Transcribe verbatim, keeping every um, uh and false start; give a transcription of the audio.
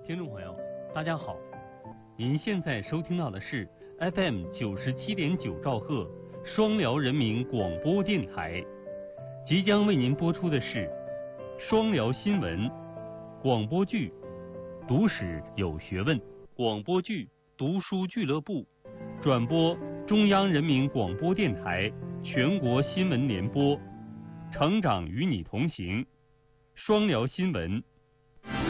听众朋友，大家好，您现在收听到的是 F M 九十七点九兆赫双辽人民广播电台，即将为您播出的是双辽新闻广播剧《读史有学问》广播剧《读书俱乐部》，转播中央人民广播电台全国新闻联播，成长与你同行，双辽新闻。